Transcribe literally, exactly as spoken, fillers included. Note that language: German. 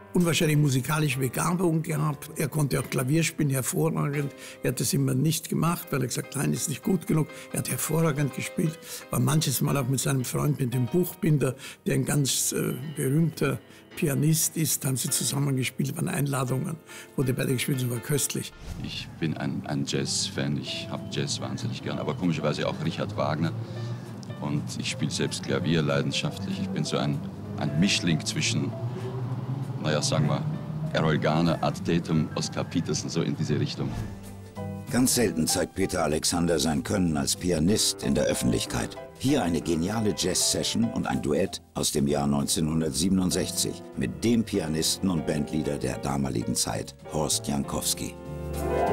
unwahrscheinlich musikalische Begabung gehabt. Er konnte auch Klavier spielen, hervorragend. Er hat das immer nicht gemacht, weil er gesagt hat, nein, ist nicht gut genug. Er hat hervorragend gespielt. War manches Mal auch mit seinem Freund, mit dem Buchbinder, der ein ganz äh, berühmter Pianist ist, haben sie zusammen gespielt, waren Einladungen, wurde beide gespielt, das war köstlich. Ich bin ein, ein Jazz-Fan, ich habe Jazz wahnsinnig gern, aber komischerweise auch Richard Wagner. Und ich spiele selbst Klavier leidenschaftlich. Ich bin so ein, ein Mischling zwischen, naja, sagen wir, Errol Garner, Art Tatum, Oscar Peterson, so in diese Richtung. Ganz selten zeigt Peter Alexander sein Können als Pianist in der Öffentlichkeit. Hier eine geniale Jazz-Session und ein Duett aus dem Jahr neunzehnhundertsiebenundsechzig mit dem Pianisten und Bandleader der damaligen Zeit, Horst Jankowski.